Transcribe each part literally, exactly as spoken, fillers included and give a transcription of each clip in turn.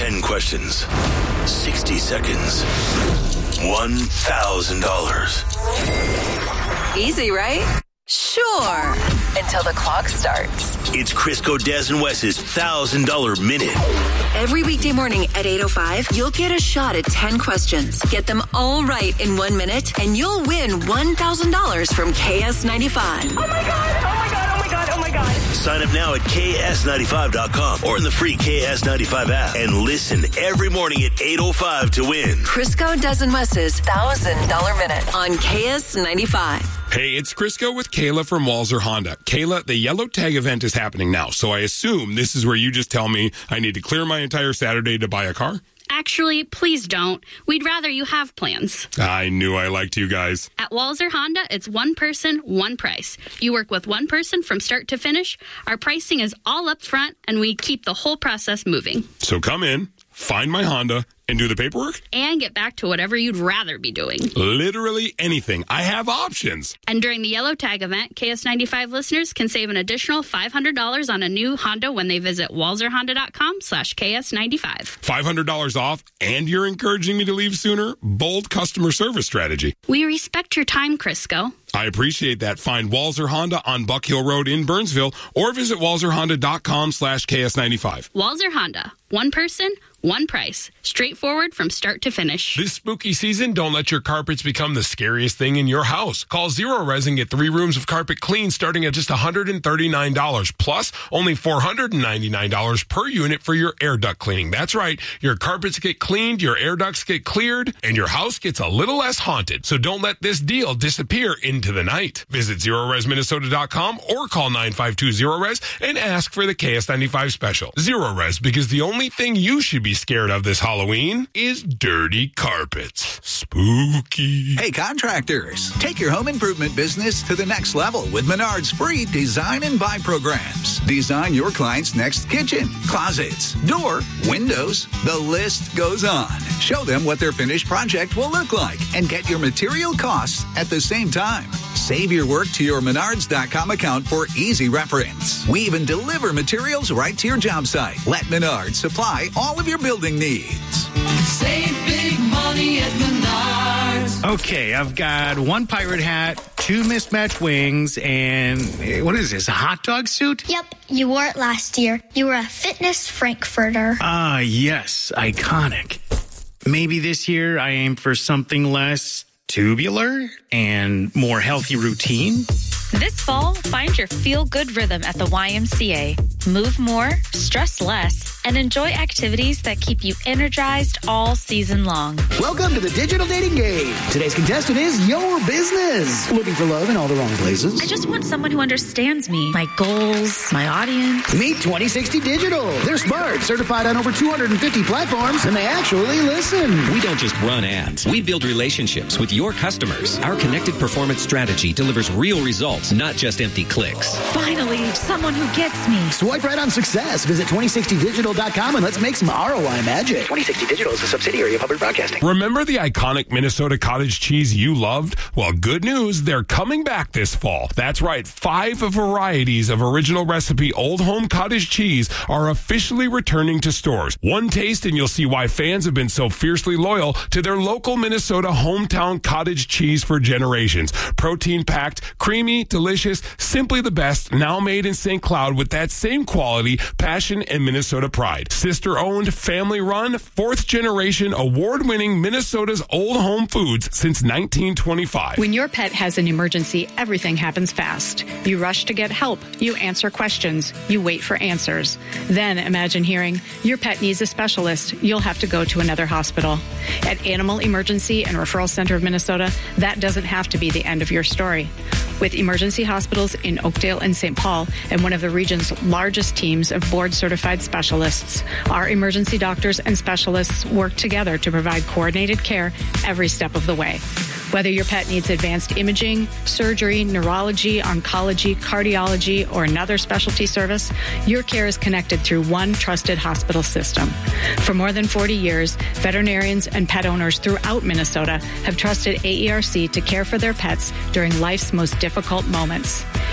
ten questions, sixty seconds, one thousand dollars. Easy, right? Sure. Until the clock starts. It's Crisco, Des, and Wes's one thousand dollars Minute. Every weekday morning at eight oh five, you'll get a shot at ten questions. Get them all right in one minute, and you'll win one thousand dollars from K S ninety-five. Oh, my God. Oh, my God. Oh, my God. Oh, my God. Sign up now at K S ninety-five dot com or in the free K S ninety-five app and listen every morning at eight oh five to win. Crisco, Des, and Wes's one thousand dollars Minute on K S ninety-five. Hey, it's Crisco with Kayla from Walzer Honda. Kayla, the yellow tag event is happening now, so I assume this is where you just tell me I need to clear my entire Saturday to buy a car? Actually, please don't. We'd rather you have plans. I knew I liked you guys. At Walzer Honda, it's one person, one price. You work with one person from start to finish. Our pricing is all up front, and we keep the whole process moving. So come in, find my Honda, and do the paperwork? And get back to whatever you'd rather be doing. Literally anything. I have options. And during the Yellow Tag event, K S ninety-five listeners can save an additional five hundred dollars on a new Honda when they visit walzer honda dot com slash K S ninety-five. five hundred dollars off, and you're encouraging me to leave sooner? Bold customer service strategy. We respect your time, Crisco. I appreciate that. Find Walzer Honda on Buck Hill Road in Burnsville or visit walzer honda dot com slash K S ninety-five. Walzer Honda. One person, one price. Straightforward from start to finish. This spooky season, don't let your carpets become the scariest thing in your house. Call Zero Res and get three rooms of carpet clean starting at just one hundred thirty-nine dollars. Plus, only four hundred ninety-nine dollars per unit for your air duct cleaning. That's right. Your carpets get cleaned, your air ducts get cleared, and your house gets a little less haunted. So don't let this deal disappear into the night. Visit zero res minnesota dot com or call nine five two zero res and ask for the K S ninety-five special. Zero Res, because the only thing you should be scared of this Halloween is dirty carpets. Spooky. Hey, contractors, take your home improvement business to the next level with Menards free design and buy programs. Design your client's next kitchen, closets, door, windows. The list goes on. Show them what their finished project will look like and get your material costs at the same time. Save your work to your menards dot com account for easy reference. We even deliver materials right to your job site. Let Menards supply all of your building needs. Save big money at Menards. Okay, I've got one pirate hat, two mismatched wings, and what is this, a hot dog suit? Yep, you wore it last year. You were a fitness Frankfurter. Ah, yes, iconic. Maybe this year I aim for something less tubular and more healthy routine. This fall, find your feel-good rhythm at the Y M C A. Move more, stress less, and enjoy activities that keep you energized all season long. Welcome to the digital dating game. Today's contestant is your business. Looking for love in all the wrong places? I just want someone who understands me, my goals, my audience. Meet twenty sixty Digital. They're smart, certified on over two hundred fifty platforms, and they actually listen. We don't just run ads. We build relationships with your customers. Our connected performance strategy delivers real results, not just empty clicks. Finally, someone who gets me. Swipe right on success. Visit twenty sixty digital dot com and let's make some R O I magic. twenty sixty Digital is a subsidiary of Public Broadcasting. Remember the iconic Minnesota cottage cheese you loved? Well, good news, they're coming back this fall. That's right, five varieties of original recipe Old Home cottage cheese are officially returning to stores. One taste and you'll see why fans have been so fiercely loyal to their local Minnesota hometown cottage cheese for generations. Protein-packed, creamy, delicious, simply the best, now made in Saint Cloud with that same quality, passion, and Minnesota pride. Sister-owned, family-run, fourth-generation, award-winning Minnesota's Old Home Foods since nineteen twenty-five. When your pet has an emergency, everything happens fast. You rush to get help. You answer questions. You wait for answers. Then imagine hearing, your pet needs a specialist. You'll have to go to another hospital. At Animal Emergency and Referral Center of Minnesota, that doesn't have to be the end of your story. With emergency hospitals in Oakdale and Saint Paul and one of the region's largest teams of board-certified specialists, our emergency doctors and specialists work together to provide coordinated care every step of the way. Whether your pet needs advanced imaging, surgery, neurology, oncology, cardiology, or another specialty service, your care is connected through one trusted hospital system. For more than forty years, veterinarians and pet owners throughout Minnesota have trusted A E R C to care for their pets during life's most difficult moments.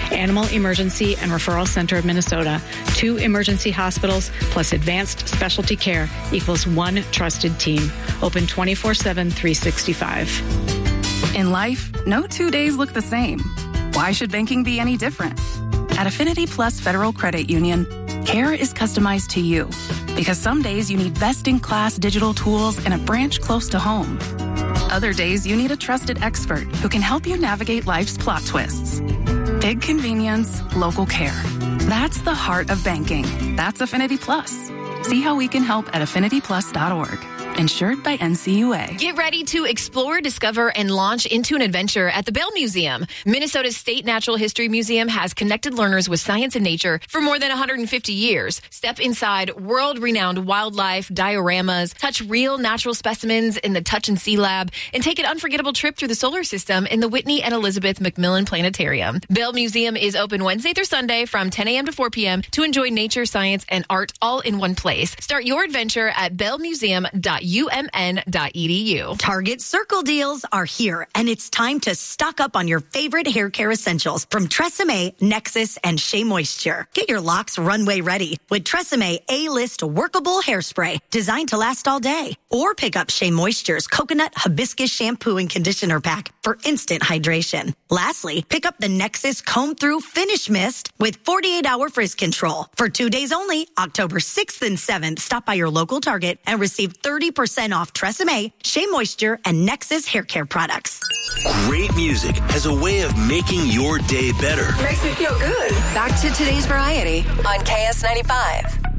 Animal Emergency and Referral Center of Minnesota. Two emergency hospitals plus advanced specialty care equals one trusted team. Open twenty-four seven, three sixty-five. In life, no two days look the same. Why should banking be any different? At Affinity Plus Federal Credit Union, care is customized to you because some days you need best-in-class digital tools and a branch close to home. Other days you need a trusted expert who can help you navigate life's plot twists. Big convenience, local care. That's the heart of banking. That's Affinity Plus. See how we can help at affinity plus dot org. Insured by N C U A. Get ready to explore, discover, and launch into an adventure at the Bell Museum. Minnesota's State Natural History Museum has connected learners with science and nature for more than one hundred fifty years. Step inside world-renowned wildlife dioramas, touch real natural specimens in the Touch and See Lab, and take an unforgettable trip through the solar system in the Whitney and Elizabeth McMillan Planetarium. Bell Museum is open Wednesday through Sunday from ten a.m. to four p.m. to enjoy nature, science, and art all in one place. Start your adventure at bell museum dot u m n dot e d u. Target Circle deals are here, and it's time to stock up on your favorite hair care essentials from Tresemme, Nexus, and Shea Moisture. Get your locks runway ready with Tresemme A-List Workable Hairspray, designed to last all day. Or pick up Shea Moisture's Coconut Hibiscus Shampoo and Conditioner Pack for instant hydration. Lastly, pick up the Nexus Comb Through Finish Mist with forty-eight hour frizz control. For two days only, October sixth and seventh, stop by your local Target and receive thirty percent off Tresemme, Shea Moisture, and Nexus hair care products. Great music has a way of making your day better. Makes me feel good. Back to today's variety on K S ninety-five.